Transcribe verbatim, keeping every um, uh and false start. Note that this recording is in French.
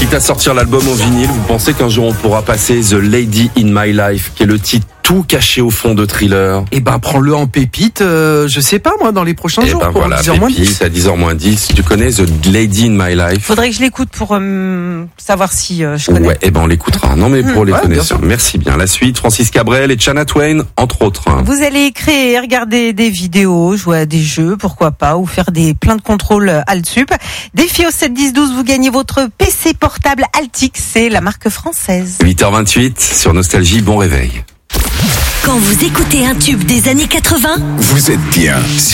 invite à sortir l'album au vinyle. Vous pensez qu'un jour on pourra passer The Lady in My Life, qui est le titre tout caché au fond de Thriller? Eh ben, prends-le en pépite, euh, je sais pas, moi, dans les prochains Eh jours. ben pour voilà, dix heures moins dix. pépite à dix heures moins dix. Tu connais The Lady in My Life? Faudrait que je l'écoute pour euh, savoir si euh, je connais. Ouais, eh ben on l'écoutera. Non mais pour Mmh, les ouais, connaisseurs. Merci bien. La suite, Francis Cabrel et Shania Twain, entre autres. Vous allez créer, regarder des vidéos, jouer à des jeux, pourquoi pas, ou faire des plein de contrôles Altsup. Défi au sept dix douze, vous gagnez votre P C portable Altix, c'est la marque française. huit heures vingt-huit sur Nostalgie, bon réveil. Quand vous écoutez un tube des années quatre-vingts, Vous êtes bien